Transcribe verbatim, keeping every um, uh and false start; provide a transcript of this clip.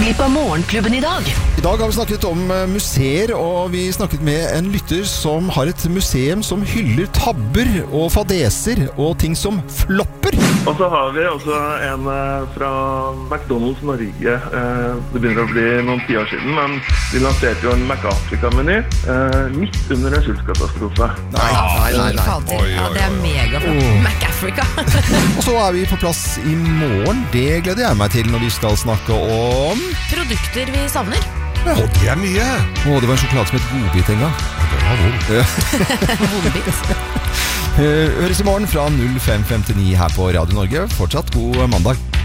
glipp av Morgenklubben i dag. I dag har vi snakket om museer, og vi snakket med en lytter som har et museum som hyller tabber og fadeser og ting som flopper. Og så har vi også en fra McDonald's Norge. Det begynner å bli noen ti år siden, men de lanserte jo en McAfrica-meny midt under en sultkatastrofe. Nei, nei, nei, nei. Ja, det er megaflott. Oh. McAfrica. Og så er vi på plass i morgen. Det gleder jeg meg til når vi skal snakke om Produkter vi savner. Ja. Og det er mye. Å, det var en sjokolade som het Godbit en gang. Det var vond. Vondbit. Høres i morgen fra null fem femtini her på Radio Norge. Fortsatt god mandag.